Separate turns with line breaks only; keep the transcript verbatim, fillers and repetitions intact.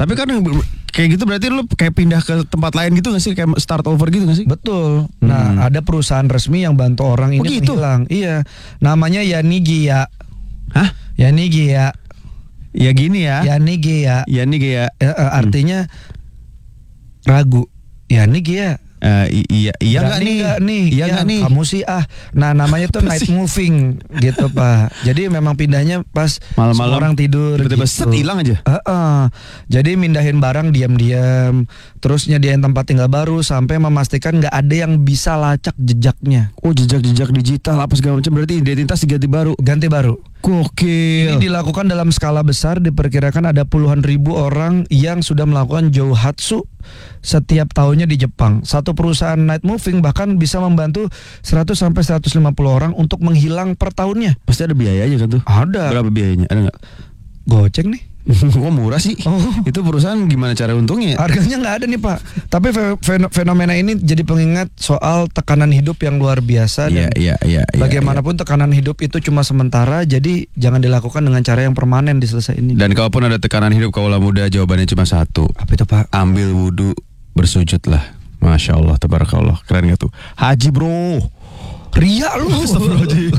Tapi kan kayak gitu berarti lu kayak pindah ke tempat lain gitu gak sih? Kayak start over gitu gak sih?
Betul. Nah,
Hmm.
ada perusahaan resmi yang bantu orang ini
Oh, gitu?
menghilang. Iya. Namanya Yanigia.
Hah?
Yanigia.
Ya gini ya.
Yanigia.
Ya nih kayak
Ya, eh, artinya ragu. Yanigia.
eh, i- iya iya nggak
Berani
nih?
nggak nih?
Iya nggak nih?
Kamu sih ah. Nah, namanya tuh
Apa
night
sih?
moving gitu, Pak. Jadi memang pindahnya pas
Malam-malam
semua orang tidur
tiba-tiba
gitu.
set hilang aja.
Heeh. Jadi mindahin barang diam-diam, terus nyediain tempat tinggal baru sampai memastikan nggak ada yang bisa lacak jejaknya.
Oh, jejak-jejak digital apa segala macam, berarti identitas diganti baru.
Ganti baru.
Gokil.
Ini dilakukan dalam skala besar, diperkirakan ada puluhan ribu orang yang sudah melakukan jouhatsu setiap tahunnya di Jepang. Satu perusahaan night moving bahkan bisa membantu seratus sampai seratus lima puluh orang untuk menghilang per tahunnya.
Pasti ada biayanya kan tuh?
Ada.
Berapa biayanya? Ada nggak?
Goceng nih.
Kok murah sih?
Oh.
Itu perusahaan gimana cara untungnya?
Harganya nggak ada nih Pak. Tapi fe- fen- fenomena ini jadi pengingat soal tekanan hidup yang luar biasa.
Iya
Dan
iya iya. iya,
bagaimanapun tekanan hidup itu cuma sementara. Jadi jangan dilakukan dengan cara yang permanen diselesai ini.
Dan kalaupun ada tekanan hidup kaulah muda, jawabannya cuma satu.
Apa itu Pak?
Ambil wudhu, bersujudlah. Masya Allah, tabarakallah. Keren gak tuh? Haji bro.
Ria lu.